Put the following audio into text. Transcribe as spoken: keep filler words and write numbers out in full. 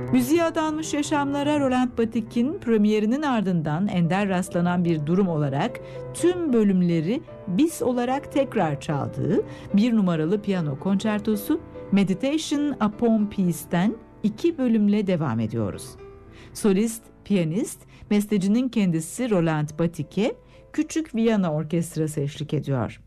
Müziğe adanmış yaşamlara Roland Batik'in premierinin ardından ender rastlanan bir durum olarak tüm bölümleri bis olarak tekrar çaldığı bir numaralı piyano konçertosu Meditation Upon Peace'ten iki bölümle devam ediyoruz. Solist, piyanist, bestecinin kendisi Roland Batik'e Küçük Viyana Orkestrası eşlik ediyor.